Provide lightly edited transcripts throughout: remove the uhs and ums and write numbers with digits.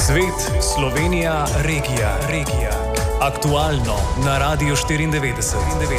Svet, Slovenija, regija. Aktualno na Radiu 94.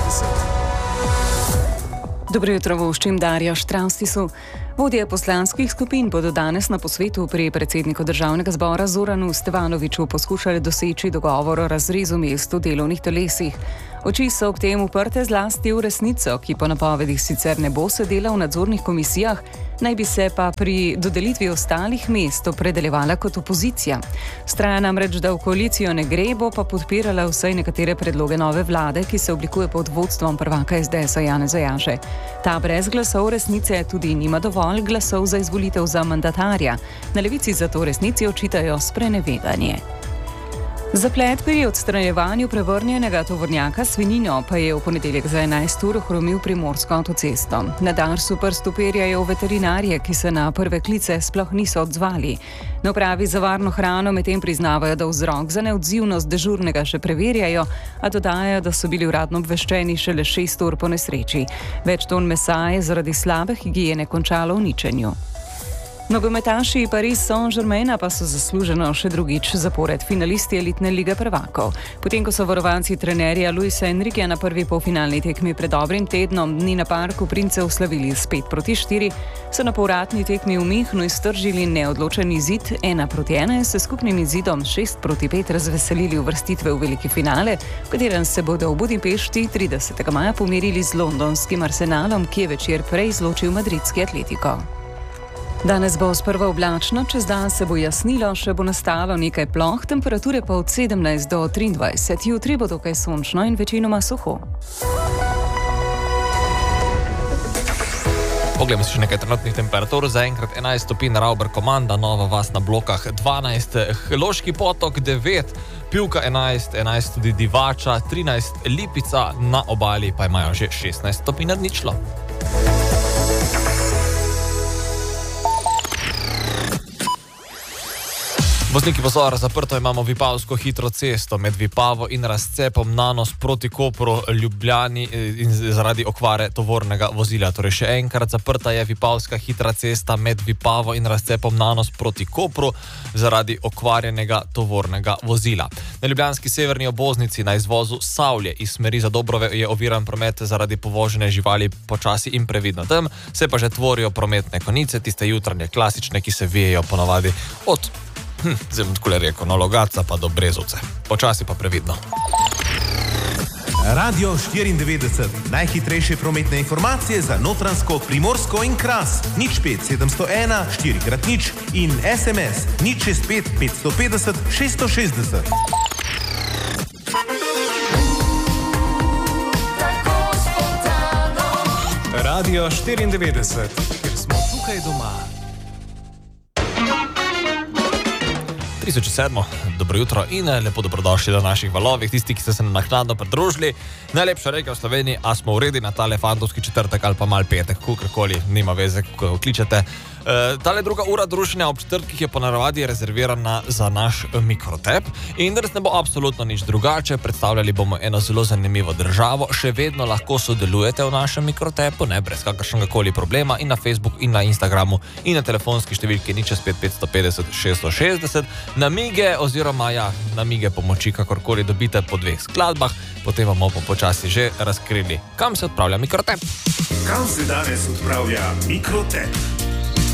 Dobro jutro, voščim Darja Štravstisu. Vodje poslanskih skupin bodo danes na posvetu pri predsedniku državnega zbora Zoranu Stevanoviću poskušali doseči dogovor o razrezu mest v delovnih telesih. Oči so ob tem uprte zlasti v resnico, ki po napovedih sicer ne bo sedela v nadzornih komisijah, naj bi se pa pri dodelitvi ostalih mest opredeljevala kot opozicija. Vztraja namreč, da v koalicijo ne gre, bo pa podpirala vsaj nekatere predloge nove vlade, ki se oblikuje pod vodstvom prvaka SDS-a Janeza Janše. Ta brez glasov resnice tudi nima dovolj glasov za izvolitev za mandatarja. Na Levici zato resnici očitajo sprenevedanje. Zaplet pri odstranjevanju prevrnjenega tovornjaka Svinjino pa je v ponedeljek za 11 ur ohromil primorsko avtocesto. Na Darsu prst uperjajo v veterinarje, ki se na prve klice sploh niso odzvali. Na upravi za varno hrano medtem priznavajo, da vzrok za neodzivnost dežurnega še preverjajo, a dodajajo, da so bili uradno obveščeni šele 6 ur po nesreči. Več ton mesa je zaradi slabe higiene končalo v uničenju. Nogometaši Paris Saint-Germaina pa so zasluženo še drugič zapored finalisti elitne lige prvakov. Potem, ko so varovanci trenerja Luisa Enriqueja na prvi polfinalni tekmi pred dobrim tednom dni na Parku Princev slavili s 5-4, so na povratni tekmi v Münchnu iztržili neodločen izid 1-1 in se skupnim izidom 6-5 razveselili uvrstitve v veliki finale, v katerem se bodo v Budimpešti 30. maja pomerili z londonskim Arsenalom, ki je večer prej izločil madridski Atletico. Danes bo sprva oblačno, čez dan se bo jasnilo, še bo nastalo nekaj ploh, temperature pa od 17 do 23. Jutri bo dokaj sončno in večinoma suho. Poglejmo si še nekaj trenutnih temperatur. Zaenkrat 11 stopinj Rauber Komanda, Nova Vas na Blokah 12, Loški Potok 9, Pivka 11 tudi Divača 13, Lipica na obali pa imajo že 16 stopinj nad ničlo. Vozniki pozor, zaprto imamo Vipavsko hitro cesto med Vipavo in razcepom Nanos proti Kopru Ljubljani in zaradi okvare tovornega vozila. Torej še enkrat, zaprta je Vipavska hitra cesta med Vipavo in razcepom Nanos proti Kopru zaradi okvarjenega tovornega vozila. Na ljubljanski severni obvoznici na izvozu Savlje iz smeri za Dobrove je oviran promet zaradi povožene živali počasi in previdno. Tam se pa že tvorijo prometne konice, tiste jutranje klasične, ki se vijejo ponavadi od zelo tako le rekel, no, Logatca pa do Brezovce. Počasi pa previdno. Radio 94. Najhitrejše prometne informacije za Notranjsko, Primorsko in Kras. 05 701 4x0 in SMS 065 550 660. Radio 94, ker smo tukaj doma. 3007, dobro jutro in lepo dobrodošli na naših valovih, tisti, ki ste se nam naknadno pridružili. Najlepša regija v Sloveniji, a smo uredi na tale fantovski četrtek ali pa mal petek, kakorkoli, nima veze, kako kličete. Tale druga ura druženja ob četrtkih je ponavadi rezervirana za naš mikrotep in danes ne bo absolutno nič drugače. Predstavljali bomo eno zelo zanimivo državo. Še vedno lahko sodelujete v našem mikrotepu, ne, brez kakršnega koli problema, in na Facebooku, in na Instagramu, in na telefonski številki 065 550 660. Namige oziroma namige pomoči, kakorkoli dobite po 2 skladbah, potem bomo pa počasi že razkrili, kam se odpravlja mikrotep. Kam se danes odpravlja mikrotep?